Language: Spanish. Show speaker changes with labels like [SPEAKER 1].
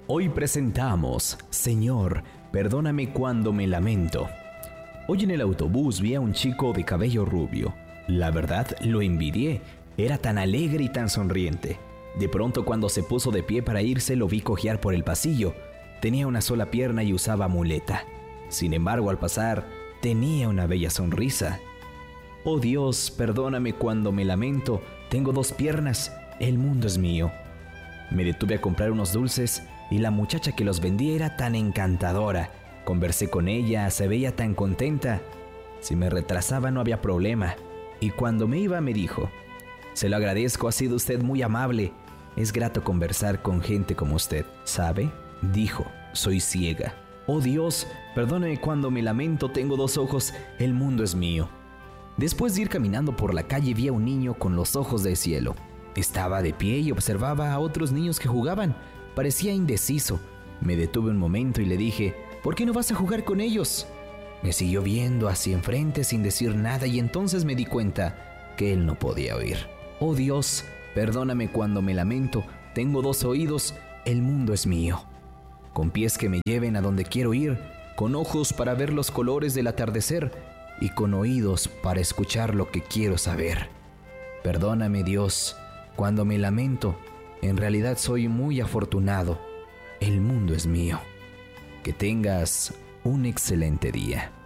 [SPEAKER 1] Hoy presentamos, Señor, perdóname cuando me lamento. Hoy en el autobús vi a un chico de cabello rubio. La verdad, lo envidié. Era tan alegre y tan sonriente. De pronto, cuando se puso de pie para irse, lo vi cojear por el pasillo. Tenía una sola pierna y usaba muleta. Sin embargo, al pasar, tenía una bella sonrisa. Oh Dios, perdóname cuando me lamento. Tengo 2 piernas, el mundo es mío. Me detuve a comprar unos dulces y la muchacha que los vendía era tan encantadora. Conversé con ella, se veía tan contenta. Si me retrasaba no había problema. Y cuando me iba me dijo: se lo agradezco, ha sido usted muy amable. Es grato conversar con gente como usted. ¿Sabe? Dijo: soy ciega. Oh Dios, perdóneme cuando me lamento, tengo 2 ojos, el mundo es mío. Después de ir caminando por la calle vi a un niño con los ojos del cielo. Estaba de pie y observaba a otros niños que jugaban. Parecía indeciso. Me detuve un momento y le dije: ¿por qué no vas a jugar con ellos? Me siguió viendo hacia enfrente sin decir nada y entonces me di cuenta que él no podía oír. Oh Dios, perdóname cuando me lamento, tengo 2 oídos, el mundo es mío. Con pies que me lleven a donde quiero ir, con ojos para ver los colores del atardecer y con oídos para escuchar lo que quiero saber. Perdóname, Dios, cuando me lamento, en realidad soy muy afortunado. El mundo es mío. Que tengas un excelente día.